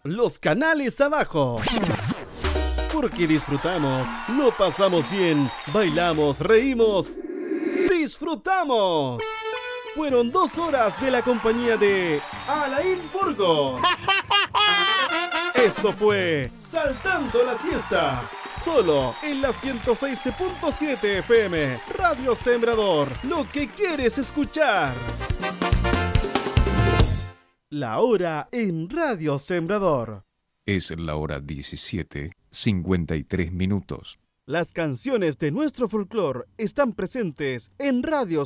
los canales abajo. Porque disfrutamos, lo pasamos bien, bailamos, reímos, disfrutamos. Fueron 2 horas de la compañía de Alain Burgos. Esto fue Saltando la Siesta, solo en la 106.7 FM, Radio Sembrador, lo que quieres escuchar. La hora en Radio Sembrador. Es la hora 17:53. Las canciones de nuestro folclore están presentes en Radio